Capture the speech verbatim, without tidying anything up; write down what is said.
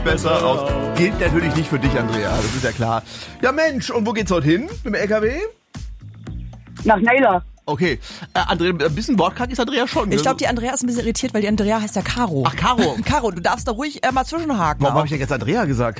besser aus. Gilt natürlich nicht für dich, Andrea, das ist ja klar. Ja Mensch, und wo geht's heute hin mit dem L K W? Nach Naylor. Okay, äh, Andrea, ein bisschen wortkarg ist Andrea schon. Ich glaube, die Andrea ist ein bisschen irritiert, weil die Andrea heißt ja Caro. Ach, Caro. Caro, du darfst da ruhig äh, mal zwischenhaken. Warum auch. habe ich denn jetzt Andrea gesagt?